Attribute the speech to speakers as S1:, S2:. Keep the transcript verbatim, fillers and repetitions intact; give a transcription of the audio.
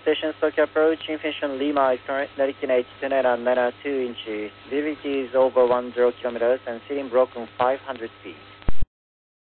S1: station Tokyo approach, Infinity Lima, Narita H two inches, visibility is over ten kilometers and ceiling broken five hundred feet.